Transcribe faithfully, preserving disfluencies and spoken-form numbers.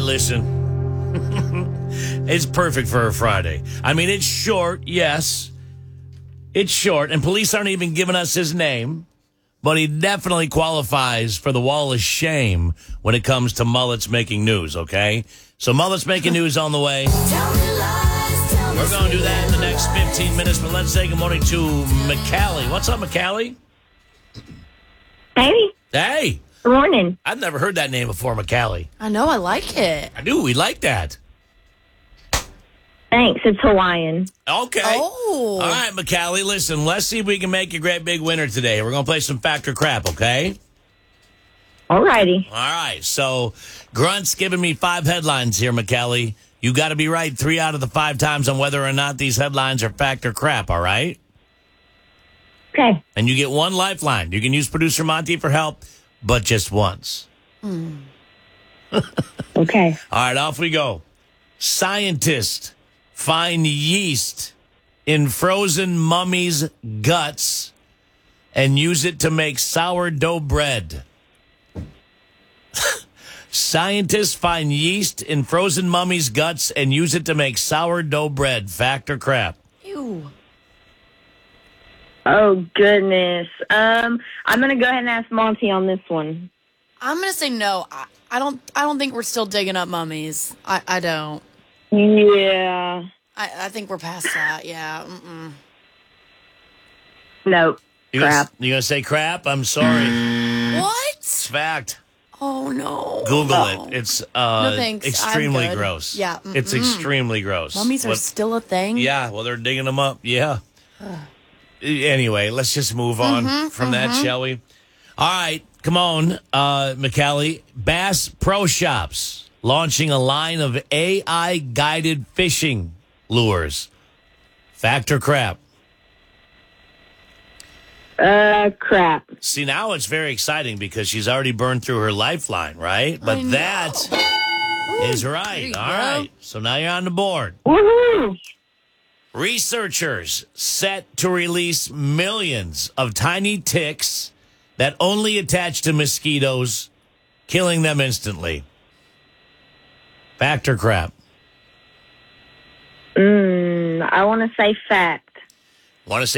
listen. It's perfect for a Friday. I mean, it's short, yes. It's short, and police aren't even giving us his name, but he definitely qualifies for the wall of shame when it comes to mullets making news, okay? So mullets making news on the way. We're going to do that in the next fifteen minutes, but let's say good morning to McCallie. What's up, McCallie? Hey. Hey. Good morning. I've never heard that name before, McCallie. I know, I like it. I do. We like that. Thanks. It's Hawaiian. Okay. Oh. All right, McCallie, listen, let's see if we can make a great big winner today. We're going to play some Factor Crap, okay? All righty. All right. So Grunt's giving me five headlines here, McCallie. You got to be right three out of the five times on whether or not these headlines are fact or crap, all right? Okay. And you get one lifeline. You can use producer Monty for help, but just once. Mm. Okay. All right, off we go. Scientists find yeast in frozen mummies' guts and use it to make sourdough bread. Scientists find yeast in frozen mummies' guts and use it to make sourdough bread. Fact or crap? Ew. Oh, goodness. Um, I'm going to go ahead and ask Monty on this one. I'm gonna say no. I, I don't. I don't think we're still digging up mummies. I. I don't. Yeah. I. I think we're past that. Yeah. Mm-mm. No. You Crap. Gonna, you gonna say crap? I'm sorry. What? It's fact. Oh no. Google no. it. It's uh, No, thanks. extremely I'm good. gross. Yeah. Mm-mm. It's extremely gross. Mummies are What- still a thing. Yeah, well, they're digging them up. Yeah. Anyway, let's just move on Mm-hmm, from mm-hmm. that, shall we? All right, come on, uh, McCallie. Bass Pro Shops launching a line of A I-guided fishing lures. Fact or crap? Uh, crap. See, now it's very exciting because she's already burned through her lifeline, right? But I know. that is There right. you All go. right. So now you're on the board. Woohoo! Researchers set to release millions of tiny ticks that only attach to mosquitoes, killing them instantly. Fact or crap? Mm, I want to say fact. Want to say